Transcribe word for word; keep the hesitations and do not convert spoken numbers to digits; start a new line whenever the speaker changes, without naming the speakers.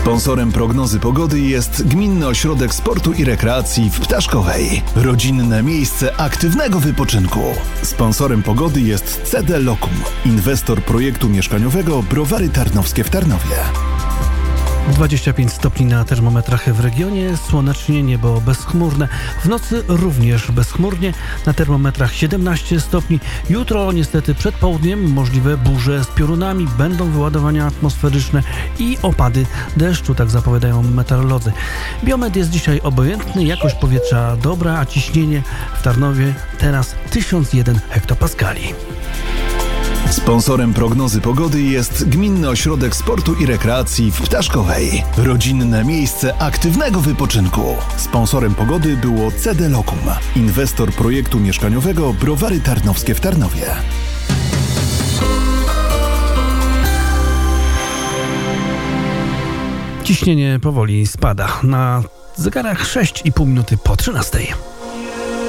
Sponsorem prognozy pogody jest Gminny Ośrodek Sportu i Rekreacji w Ptaszkowej. Rodzinne miejsce aktywnego wypoczynku. Sponsorem pogody jest C D Lokum, inwestor projektu mieszkaniowego Browary Tarnowskie w Tarnowie.
dwadzieścia pięć stopni na termometrach w regionie, słonecznie, niebo bezchmurne. W nocy również bezchmurnie, na termometrach siedemnaście stopni. Jutro niestety przed południem możliwe burze z piorunami, będą wyładowania atmosferyczne i opady deszczu, tak zapowiadają meteorolodzy. Biometr jest dzisiaj obojętny, jakość powietrza dobra, a ciśnienie w Tarnowie teraz tysiąc jeden hektopaskali.
Sponsorem prognozy pogody jest Gminny Ośrodek Sportu i Rekreacji w Ptaszkowej. Rodzinne miejsce aktywnego wypoczynku. Sponsorem pogody było C D Lokum, inwestor projektu mieszkaniowego Browary Tarnowskie w Tarnowie.
Ciśnienie powoli spada. Na zegarach sześć i pół minuty po trzynastej.